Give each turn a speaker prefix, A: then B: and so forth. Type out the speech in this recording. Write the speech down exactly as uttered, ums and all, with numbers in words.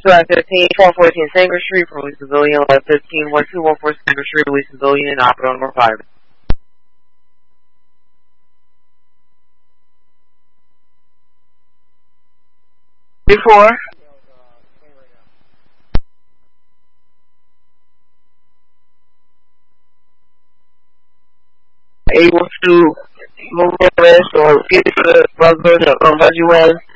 A: Two fifteen, twelve fourteen Sanger Street, Police Civilian, eleven fifteen, one two one four Sanger Street, Police Civilian, operator number five. Before. Able to move arrest or get to the brother to um, you in.